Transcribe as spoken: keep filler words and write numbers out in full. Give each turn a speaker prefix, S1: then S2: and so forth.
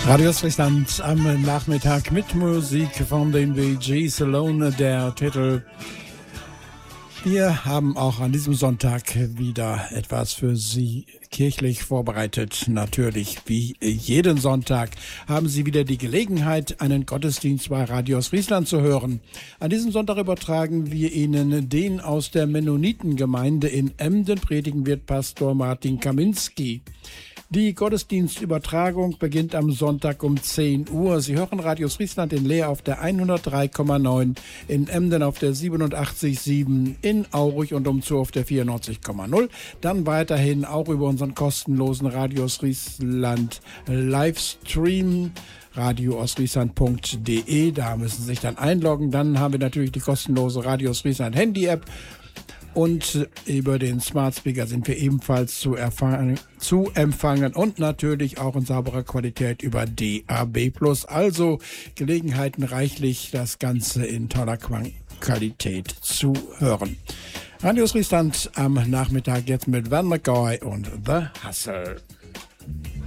S1: Radio Friesland am Nachmittag mit Musik von den Bee Gees, Alone, der Titel. Wir haben auch an diesem Sonntag wieder etwas für Sie kirchlich vorbereitet. Natürlich, wie jeden Sonntag, haben Sie wieder die Gelegenheit, einen Gottesdienst bei Radio Friesland zu hören. An diesem Sonntag übertragen wir Ihnen den aus der Mennonitengemeinde in Emden. Predigen wird Pastor Martin Kaminski. Die Gottesdienstübertragung beginnt am Sonntag um zehn Uhr. Sie hören Radio Friesland in Leer auf der hundertdrei Komma neun, in Emden auf der siebenundachtzig Komma sieben, in Aurich und umzu auf der vierundneunzig Komma null. Dann weiterhin auch über unseren kostenlosen Radio Friesland Livestream. radio ostfriesland punkt de, da müssen Sie sich dann einloggen. Dann haben wir natürlich die kostenlose Radio Friesland Handy-App. Und über den Smart Speaker sind wir ebenfalls zu, erfahren, zu empfangen und natürlich auch in sauberer Qualität über D A B plus. Also Gelegenheiten reichlich, das Ganze in toller Qualität zu hören. Radio Friesland am Nachmittag jetzt mit Van McCoy und The Hustle.